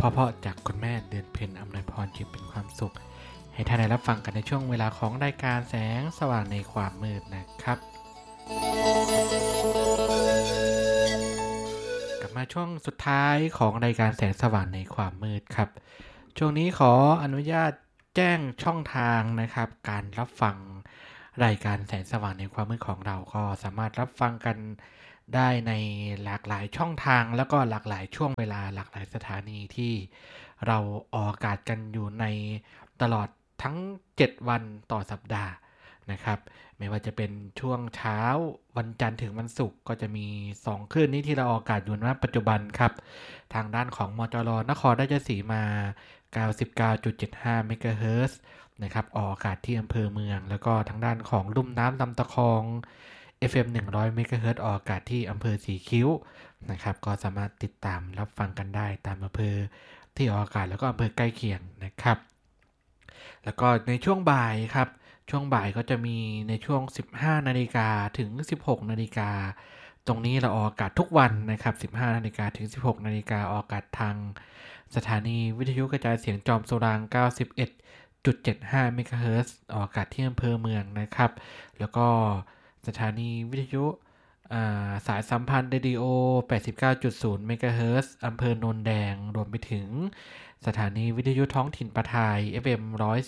เพราะๆจากคุณแม่เดือนเพ็ญอำนวยพรจิตเป็นความสุขให้ท่านได้รับฟังกันในช่วงเวลาของรายการแสงสว่างในความมืดนะครับกลับมาช่วงสุดท้ายของรายการแสงสว่างในความมืดครับช่วงนี้ขออนุญาตแจ้งช่องทางนะครับการรับฟังรายการแสงสว่างในความมืดของเราก็สามารถรับฟังกันได้ในหลากหลายช่องทางแล้วก็หลากหลายช่วงเวลาหลากหลายสถานีที่เราออกอากาศกันอยู่ในตลอดทั้ง7วันต่อสัปดาห์นะครับไม่ว่าจะเป็นช่วงเช้าวันจันทร์ถึงวันศุกร์ก็จะมี2คลื่นนี้ที่เราออกอากาศอยู่ณปัจจุบันครับทางด้านของมจร.นครราชสีมา 99.75 เมกะเฮิรตซ์นะครับออกอากาศที่อำเภอเมืองแล้วก็ทางด้านของลุ่มน้ำลำตะคอง FM 100 เมกะเฮิรตซ์ออกอากาศที่อำเภอสีคิ้วนะครับก็สามารถติดตามรับฟังกันได้ตามอำเภอที่ออกอากาศแล้วก็อำเภอใกล้เคียงนะครับแล้วก็ในช่วงบ่ายครับช่วงบ่ายก็จะมีในช่วง 15 นาฬิกาถึง 16 นาฬิกาตรงนี้เราออกอากาศทุกวันนะครับ 15 นาฬิกาถึง 16 นาฬิกาออกอากาศทางสถานีวิทยุกระจายเสียงจอมโซราง 91.75 เมกะเฮิรตซ์ออกอากาศที่อำเภอเมืองนะครับแล้วก็สถานีวิทยุสายสัมพันธ์เรดิโอ 89.0 เมกะเฮิรตซ์อำเภอโนนแดงรวมไปถึงสถานีวิทยุท้องถิ่นปะทาย FM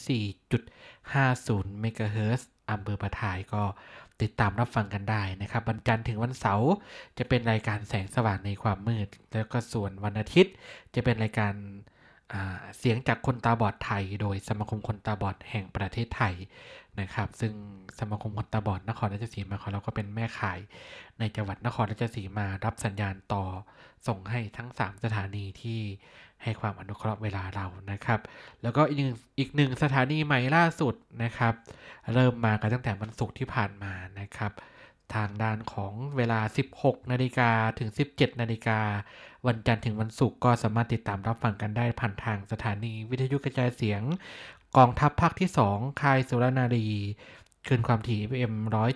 104.50 เมกะเฮิรตซ์อำเภอปะทายก็ติดตามรับฟังกันได้นะครับวันจันทร์ถึงวันเสาร์จะเป็นรายการแสงสว่างในความมืดแล้วก็ส่วนวันอาทิตย์จะเป็นรายการเสียงจากคนตาบอดไทยโดยสมาคมคนตาบอดแห่งประเทศไทยนะครับซึ่งสมาคมคนตาบอดนครราชสีมาของเราก็เป็นแม่ข่ายในจังหวัดนครราชสีมารับสัญญาณต่อส่งให้ทั้ง3สถานีที่ให้ความอนุเคราะห์เวลาเรานะครับแล้วก็อีกหนึ่งสถานีใหม่ล่าสุดนะครับเริ่มมากันตั้งแต่วันศุกร์ที่ผ่านมานะครับทางด้านของเวลา 16 นาฬิกาถึง 17 นาฬิกาวันจันทร์ถึงวันศุกร์ก็สามารถติดตามรับฟังกันได้ผ่านทางสถานีวิทยุกระจายเสียงกองทัพภาคที่2ค่ายสุรนารีคลื่นความถี่ FM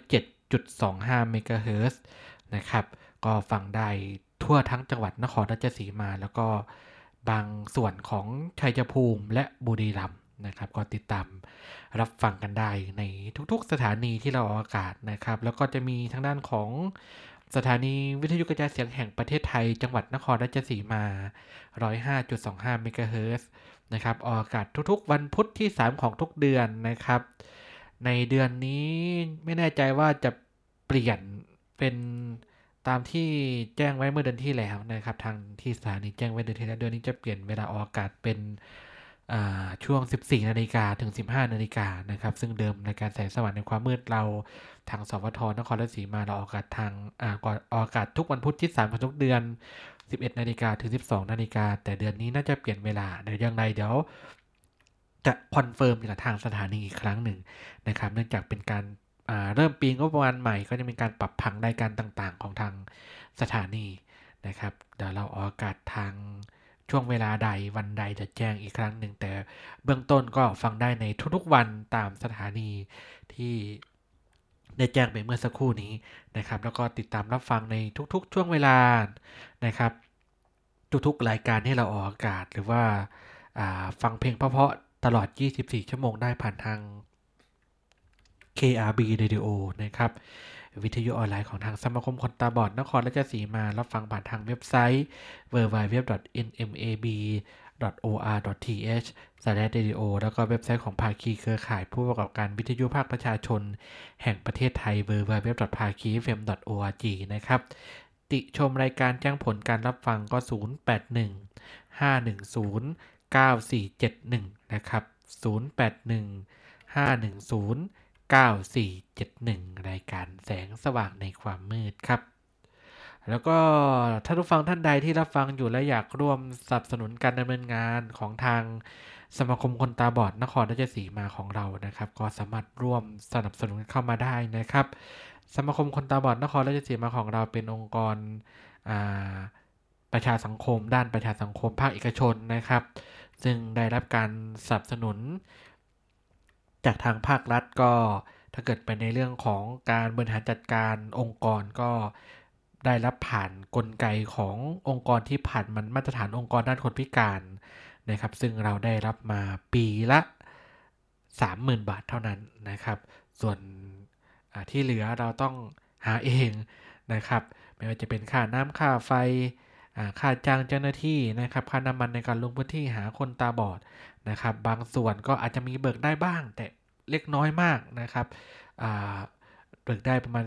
107.25 เมกะเฮิรตซ์นะครับก็ฟังได้ทั่วทั้งจังหวัดนครราชสีมาแล้วก็บางส่วนของชัยภูมิและบุรีรัมย์นะครับก็ติดตามรับฟังกันได้ในทุกๆสถานีที่เราออกอากาศนะครับแล้วก็จะมีทางด้านของสถานีวิทยุกระจายเสียงแห่งประเทศไทยจังหวัดนครราชสีมา 105.25 เมกะเฮิรตซ์นะครับออกอากาศทุกๆวันพุธที่3ของทุกเดือนนะครับในเดือนนี้ไม่แน่ใจว่าจะเปลี่ยนเป็นตามที่แจ้งไว้เมื่อเดือนที่แล้วนะครับทางที่สถานีแจ้งไว้เดือนที่แล้วเดือนนี้จะเปลี่ยนเวลาออกอากาศเป็นช่วง 14 นาฬิกาถึง 15 นาฬิกานะครับซึ่งเดิมในการแสงสว่างในความมืดเราทางสวทนครราชสีมาเราออกอากาศทางออกอากาศทุกวันพุธที่3ของทุกเดือน 11 นาฬิกาถึง 12 นาฬิกาแต่เดือนนี้น่าจะเปลี่ยนเวลาเดี๋ยวยังไงเดี๋ยวจะคอนเฟิร์มกับทางสถานีอีกครั้งหนึ่งนะครับเนื่องจากเป็นการเริ่มปีงบประมาณใหม่ก็จะมีการปรับผังรายการต่างๆของทางสถานีนะครับเดี๋ยวเราออกอากาศทางช่วงเวลาใดวันใดจะแจ้งอีกครั้งหนึ่งแต่เบื้องต้นก็ฟังได้ในทุกๆวันตามสถานีที่ได้แจ้งไปเมื่อสักครู่นี้นะครับแล้วก็ติดตามรับฟังในทุกๆช่วงเวลานะครับทุกๆรายการที่เราออกอากาศหรือว่าฟังเพลงเพราะๆตลอด24ชั่วโมงได้ผ่านทางKRB Radio นะครับวิทยุออนไลน์ของทางสมาคมคนตาบอดนครราชสีมารับฟังผ่านทางเว็บไซต์ www.nmab.or.th/radio แล้วก็เว็บไซต์ของภาคีเครือข่ายผู้ประกอบการวิทยุภาคประชาชนแห่งประเทศไทย www.phakifm.org นะครับติชมรายการแจ้งผลการรับฟังก็ 0815109471 นะครับ0815109471 รายการแสงสว่างในความมืดครับแล้วก็ถ้าทุกฟังท่านใดที่รับฟังอยู่และอยากร่วมสนับสนุนการดำเนินงานของทางสมาคมคนตาบอดนครราชสีมาของเรานะครับก็สามารถร่วมสนับสนุนเข้ามาได้นะครับสมาคมคนตาบอดนครราชสีมาของเราเป็นองค์กรประชาสังคมด้านประชาสังคมภาคเอกชนนะครับซึ่งได้รับการสนับสนุนจากทางภาครัฐก็ถ้าเกิดไปในเรื่องของการบริหารจัดการองค์กรก็ได้รับผ่านกลไกขององค์กรที่ผ่านมันมาตรฐานองค์กรด้านคนพิการนะครับซึ่งเราได้รับมาปีละ 30,000 บาทเท่านั้นนะครับส่วนที่เหลือเราต้องหาเองนะครับไม่ว่าจะเป็นค่าน้ำค่าไฟค่าจ้างเจ้าหน้าที่นะครับค่าน้ำมันในการลงพื้นที่หาคนตาบอดนะครับบางส่วนก็อาจจะมีเบิกได้บ้างแต่เล็กน้อยมากนะครับเบิกได้ประมาณ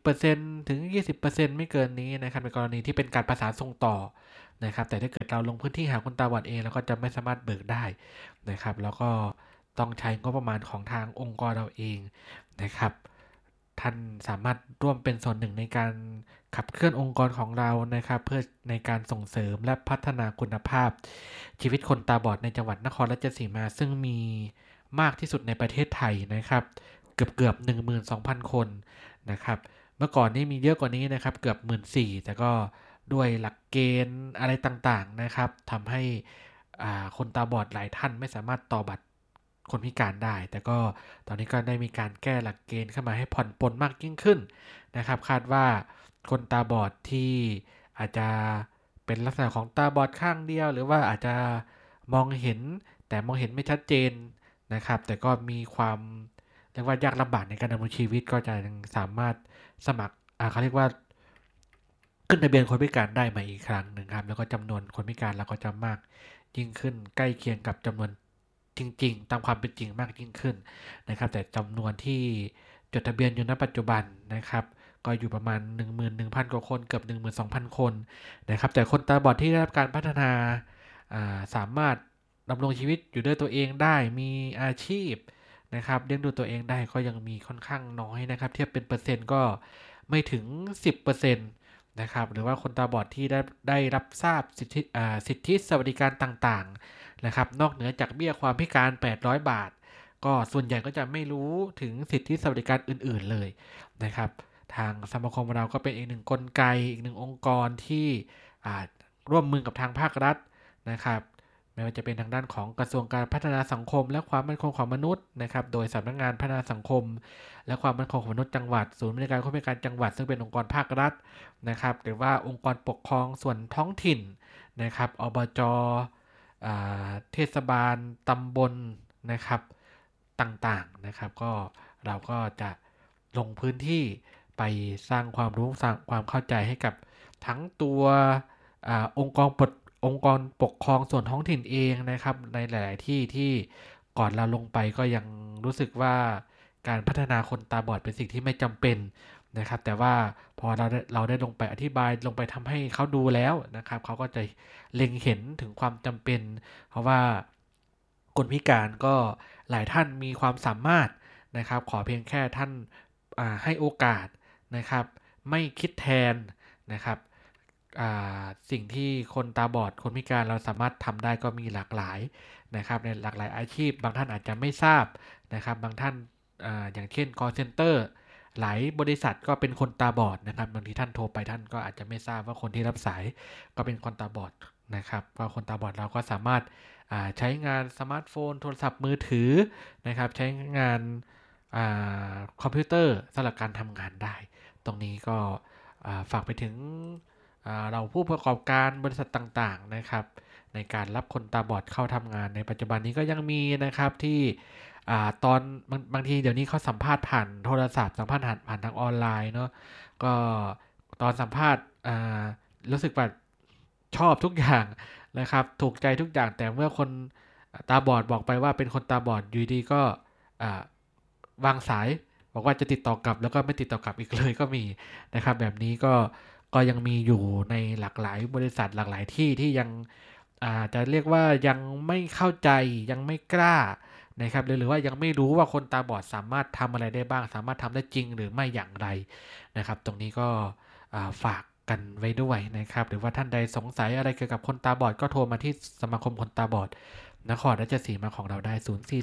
10% ถึง 20% ไม่เกินนี้นะครับในกรณีที่เป็นการประสานส่งต่อนะครับแต่ถ้าเกิดเราลงพื้นที่หาคนตาบอดเองเราก็จะไม่สามารถเบิกได้นะครับแล้วก็ต้องใช้งบประมาณของทางองค์กรเราเองนะครับท่านสามารถร่วมเป็นส่วนหนึ่งในการขับเคลื่อนองค์กรของเรานะครับเพื่อในการส่งเสริมและพัฒนาคุณภาพชีวิตคนตาบอดในจังหวัดนครราชสีมาซึ่งมีมากที่สุดในประเทศไทยนะครับเกือบ 12,000 คนนะครับเมื่อก่อนนี้มีเยอะกว่านี้นะครับเกือบ 14,000 แต่ก็ด้วยหลักเกณฑ์อะไรต่างๆนะครับทำให้คนตาบอดหลายท่านไม่สามารถต่อบัตรคนพิการได้แต่ก็ตอนนี้ก็ได้มีการแก้หลักเกณฑ์เข้ามาให้ผ่อนปลนมากยิ่งขึ้นนะครับคาดว่าคนตาบอดที่อาจจะเป็นลักษณะของตาบอดข้างเดียวหรือว่าอาจจะมองเห็นแต่มองเห็นไม่ชัดเจนนะครับแต่ก็มีความเรียกว่ายากลำบากในการดำเนินชีวิตก็จะยังสามารถสมัครเขาเรียกว่าขึ้นทะเบียนคนพิการได้ใหม่อีกครั้งหนึ่งครับแล้วก็จำนวนคนพิการเราก็จะมากยิ่งขึ้นใกล้เคียงกับจำนวนจริงๆตามความเป็นจริงมากยิ่งขึ้นนะครับแต่จำนวนที่จดทะเบียนอยู่ณปัจจุบันนะครับก็อยู่ประมาณ 11,000 กว่าคนเกือบ 12,000 คนนะครับแต่คนตาบอดที่ได้รับการพัฒนาสามารถดำรงชีวิตอยู่ด้วยตัวเองได้มีอาชีพนะครับเลี้ยงดูตัวเองได้ก็ยังมีค่อนข้างน้อยนะครับเทียบเป็นเปอร์เซ็นต์ก็ไม่ถึง 10% นะครับหรือว่าคนตาบอดที่ได้รับทราบสิทธิสวัสดิการต่างๆนะครับนอกเหนือจากเบี้ยความพิการ800 บาทก็ส่วนใหญ่ก็จะไม่รู้ถึงสิทธิสวัสดิการอื่นๆเลยนะครับทางสมาคมเราก็เป็นอีกหนึ่งกลไกอีกหนึ่งองค์กรที่ร่วมมือกับทางภาครัฐนะครับไม่ว่าจะเป็นทางด้านของกระทรวงการพัฒนาสังคมและความมั่นคงของมนุษย์นะครับโดยสำนักงานพัฒนาสังคมและความมั่นคงของมนุษย์จังหวัดศูนย์บริการคนพิการจังหวัดซึ่งเป็นองค์กรภาครัฐนะครับหรือว่าองค์กรปกครองส่วนท้องถิ่นนะครับอบจ.เทศบาลตำบลนะครับต่างๆนะครับก็เราก็จะลงพื้นที่ไปสร้างความรู้สร้างความเข้าใจให้กับทั้งตัวองค์กรปกครองส่วนท้องถิ่นเองนะครับในหลายๆที่ที่ก่อนเราลงไปก็ยังรู้สึกว่าการพัฒนาคนตาบอดเป็นสิ่งที่ไม่จำเป็นนะครับแต่ว่าพอเราได้ลงไปอธิบายลงไปทำให้เขาดูแล้วนะครับเขาก็จะเล็งเห็นถึงความจำเป็นเพราะว่าคนพิการก็หลายท่านมีความสามารถนะครับขอเพียงแค่ท่านให้โอกาสนะครับไม่คิดแทนนะครับสิ่งที่คนตาบอดคนพิการเราสามารถทำได้ก็มีหลากหลายนะครับในหลากหลายอาชีพบางท่านอาจจะไม่ทราบนะครับบางท่านอย่างเช่น call center หลายบริษัทก็เป็นคนตาบอดนะครับบางทีท่านโทรไปท่านก็อาจจะไม่ทราบว่าคนที่รับสายก็เป็นคนตาบอดนะครับก็คนตาบอดเราก็สามารถใช้งานสมาร์ทโฟนโทรศัพท์มือถือนะครับใช้งานคอมพิวเตอร์สำหรับการทำงานได้ตรงนี้ก็ฝากไปถึงเราผู้ประกอบการบริษัทต่างๆนะครับในการรับคนตาบอดเข้าทำงานในปัจจุบันนี้ก็ยังมีนะครับที่ตอนบางทีเดี๋ยวนี้เขาสัมภาษณ์ผ่านโทรศัพท์สัมภาษณ์ผ่านทางออนไลน์เนาะก็ตอนสัมภาษณ์รู้สึกว่าชอบทุกอย่างนะครับถูกใจทุกอย่างแต่เมื่อคนตาบอดบอกไปว่าเป็นคนตาบอดอยู่ดีก็วางสายบอกว่าจะติดต่อกลับแล้วก็ไม่ติดต่อกลับอีกเลยก็มีนะครับแบบนี้ก็ยังมีอยู่ในหลากหลายบริษัทหลากหลายที่ที่ยังจะเรียกว่ายังไม่เข้าใจยังไม่กล้านะครับหรือว่ายังไม่รู้ว่าคนตาบอดสามารถทำอะไรได้บ้างสามารถทำได้จริงหรือไม่อย่างไรนะครับตรงนี้ก็ฝากกันไว้ด้วยนะครับหรือว่าท่านใดสงสัยอะไรเกี่ยวกับคนตาบอดก็โทรมาที่สมาคมคนตาบอดนครราชสีมาของเราได้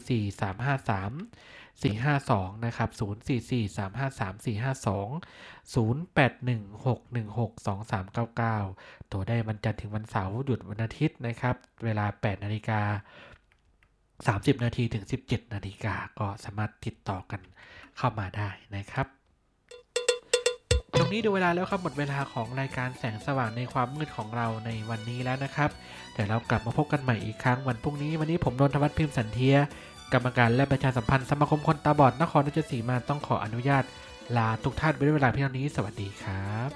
044-353-452นะครับ044-353-452 0816162399โทรได้วันจันทร์ถึงวันเสาร์หยุดวันอาทิตย์นะครับเวลา 8:30 นาทีถึง 17 นาฬิกาก็สามารถติดต่อกันเข้ามาได้นะครับตรงนี้ดูเวลาแล้วครับหมดเวลาของรายการแสงสว่างในความมืดของเราในวันนี้แล้วนะครับเดี๋ยวเรากลับมาพบกันใหม่อีกครั้งวันพรุ่งนี้วันนี้ผมนนทวัฒน์พิมพ์สันเทียกรรมการและประชาสัมพันธ์สมาคมคนตาบอดนครราชสีมาต้องขออนุญาตลาทุกท่านไปด้วยเวลาเพียงเท่านี้สวัสดีครับ